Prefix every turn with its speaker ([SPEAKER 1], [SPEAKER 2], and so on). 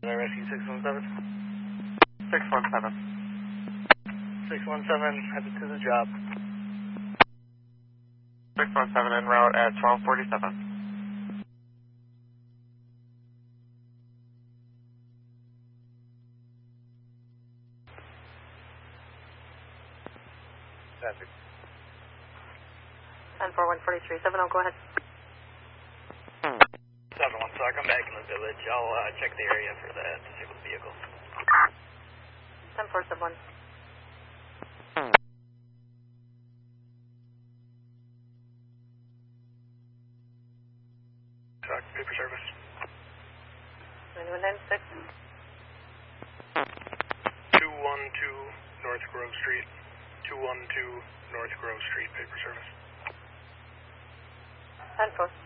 [SPEAKER 1] Rescue 617.
[SPEAKER 2] 617.
[SPEAKER 1] 617, headed to the job.
[SPEAKER 2] 617 en route at 1247.
[SPEAKER 1] Traffic.
[SPEAKER 3] 10-4-143-70, go ahead.
[SPEAKER 1] 7-1, so I'll come back in the village. I'll check the area for that disabled vehicle.
[SPEAKER 3] 10-4-71.
[SPEAKER 1] Truck, paper service.
[SPEAKER 3] 9196.
[SPEAKER 1] 212 North Grove Street. 212 North Grove Street, paper service.
[SPEAKER 3] 10-4.